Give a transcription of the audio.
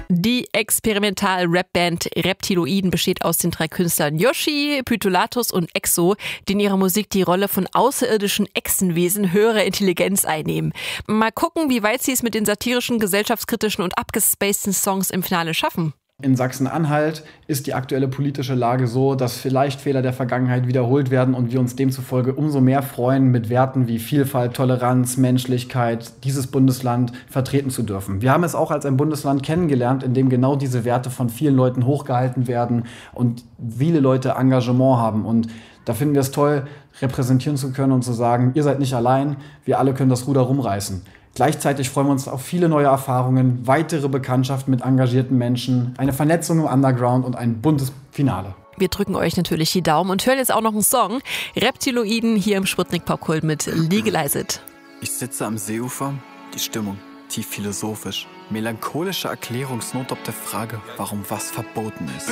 Die Experimental-Rap-Band Reptiloiden besteht aus den 3 Künstlern Yoshi, Pytholatus und Exo, die in ihrer Musik die Rolle von außerirdischen Echsenwesen höherer Intelligenz einnehmen. Mal gucken, wie weit sie es mit den satirischen, gesellschaftskritischen und abgespaceden Songs im Finale schaffen. In Sachsen-Anhalt ist die aktuelle politische Lage so, dass vielleicht Fehler der Vergangenheit wiederholt werden und wir uns demzufolge umso mehr freuen, mit Werten wie Vielfalt, Toleranz, Menschlichkeit dieses Bundesland vertreten zu dürfen. Wir haben es auch als ein Bundesland kennengelernt, in dem genau diese Werte von vielen Leuten hochgehalten werden und viele Leute Engagement haben. Und da finden wir es toll, repräsentieren zu können und zu sagen, ihr seid nicht allein, wir alle können das Ruder rumreißen. Gleichzeitig freuen wir uns auf viele neue Erfahrungen, weitere Bekanntschaften mit engagierten Menschen, eine Vernetzung im Underground und ein buntes Finale. Wir drücken euch natürlich die Daumen und hören jetzt auch noch einen Song. Reptiloiden hier im Sputnik Popkult mit Legalize It. Ich sitze am Seeufer, die Stimmung tief philosophisch. Melancholische Erklärungsnot ob der Frage, warum was verboten ist.